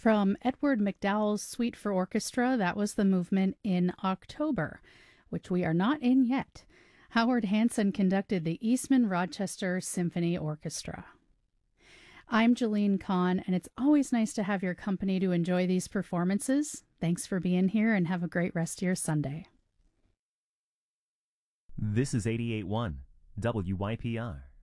From Edward MacDowell's Suite for Orchestra, that was the movement in October, which we are not in yet. Howard Hanson conducted the Eastman Rochester Symphony Orchestra. I'm Jeline Kahn, and it's always nice to have your company to enjoy these performances. Thanks for being here, and have a great rest of your Sunday. This is 88.1 WYPR.